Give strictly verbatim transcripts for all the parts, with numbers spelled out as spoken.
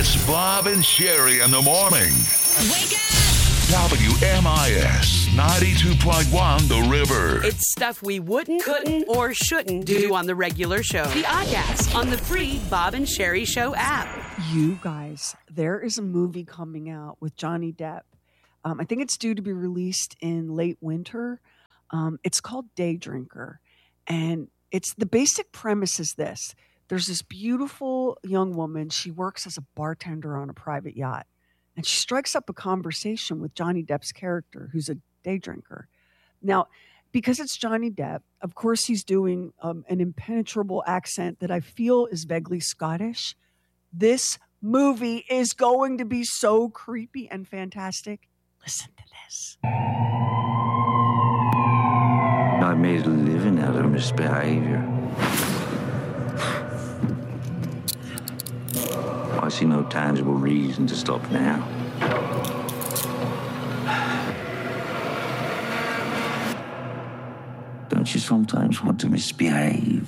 It's Bob and Sherry in the morning. Wake up! W M I S ninety-two point one The River. It's stuff we wouldn't, couldn't, or shouldn't do on the regular show. The Oddcast on the free Bob and Sherry Show app. You guys, there is a movie coming out with Johnny Depp. Um, I think it's due to be released in late winter. Um, it's called Day Drinker. And it's the basic premise is this. There's this beautiful young woman. She works as a bartender on a private yacht. And she strikes up a conversation with Johnny Depp's character, who's a day drinker. Now, because it's Johnny Depp, of course, he's doing um, an impenetrable accent that I feel is vaguely Scottish. This movie is going to be so creepy and fantastic. Listen to this. I made a living out of misbehavior. I see no tangible reason to stop now. Don't you sometimes want to misbehave?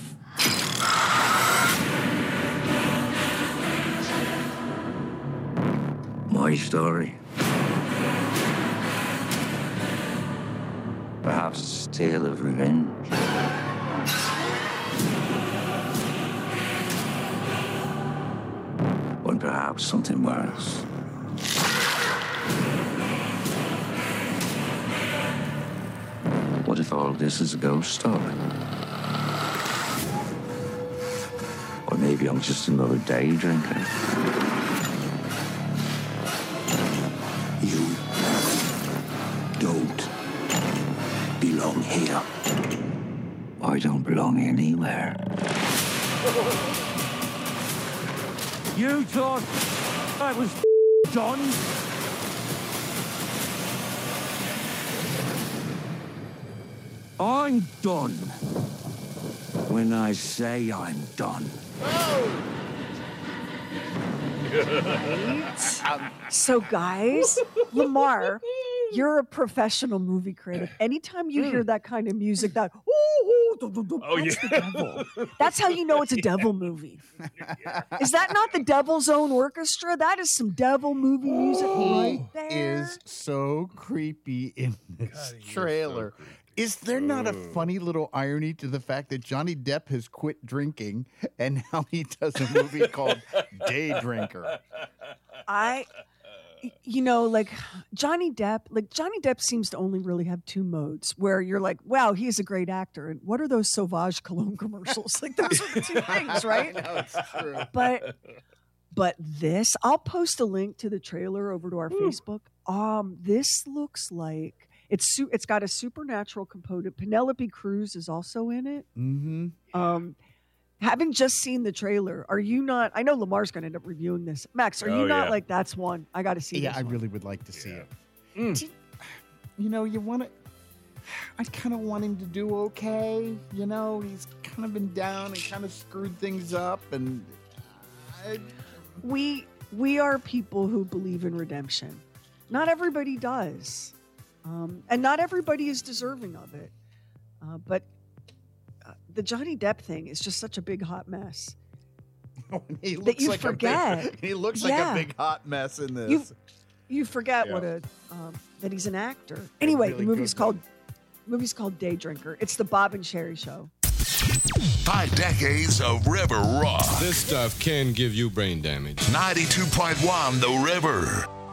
My story. Perhaps it's a tale of revenge. Or perhaps something worse. What if all this is a ghost story? Or maybe I'm just another day drinker. You don't belong here. I don't belong anywhere. You thought I was done? I'm done. When I say I'm done. So, guys, Lamar, you're a professional movie critic. Anytime you hear that kind of music, that ooh, ooh, doo, doo, doo, Oh, that's yeah. the devil. That's how you know it's a devil movie. Is that not the Devil's Own Orchestra? That is some devil movie music right there. Is so creepy in this God, he is so trailer. creepy. Is there not a funny little irony to the fact that Johnny Depp has quit drinking and now he does a movie called Day Drinker? I, you know, like Johnny Depp, like Johnny Depp seems to only really have two modes where you're like, wow, he's a great actor. And what are those Sauvage Cologne commercials? Like those are the two things, right? No, it's true. But, but this, I'll post a link to the trailer over to our Facebook. Um, this looks like it's su- it's got a supernatural component. Penelope Cruz is also in it. Mm-hmm. Um, having just seen the trailer, are you not? I know Lamar's going to end up reviewing this. Max, are Oh, you not yeah. like that's one I got to see? Yeah, this I one. really would like to see Yeah. it. Mm. Do you, you know, you want to. I kind of want him to do okay. You know, he's kind of been down and kind of screwed things up, and I, We we are people who believe in redemption. Not everybody does, um, and not everybody is deserving of it. Uh, but uh, the Johnny Depp thing is just such a big hot mess. he looks you like forget. A big, he looks Yeah. like a big hot mess in this. You you forget Yeah. what a um, that he's an actor. Anyway, really the movie's good called movie's called Day Drinker. It's the Bob and Sherry Show. Five decades of River Rock. This stuff can give you brain damage. ninety-two point one The River.